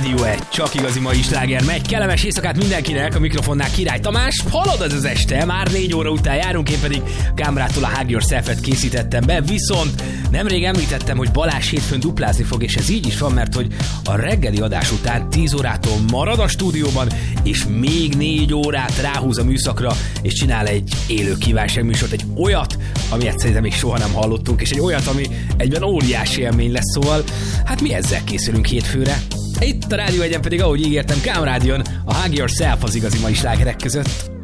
Rádió 1, csak igazi mai sláger megy. Kellemes éjszakát mindenkinek, a mikrofonnál Király Tamás. Halad az este, már 4 óra után járunk, én pedig Kámrától a Hug Yourself-et készítettem be, viszont nemrég említettem, hogy Balázs hétfőn duplázni fog, és ez így is van, mert hogy a reggeli adás után 10 órától marad a stúdióban, és még 4 órát ráhúz a műszakra, és csinál egy élő kívánságműsort, egy olyat, amilyet szerintem még soha nem hallottunk, és egy olyat, ami egyben óriási élmény lesz, szóval hát mi ezzel készülünk hétfőre. Itt a Rádió 1-en pedig, ahogy ígértem, Kámrádion a Hug Yourself az igazi mai slágerek között.